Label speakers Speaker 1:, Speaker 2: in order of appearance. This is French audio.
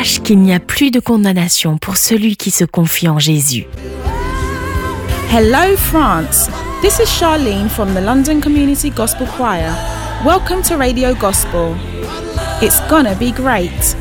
Speaker 1: sache qu'il n'y a plus de condamnation pour celui qui se confie en Jésus.
Speaker 2: Hello France, this is Charlene from the London Community Gospel Choir. Welcome to Radio Gospel. It's gonna be great.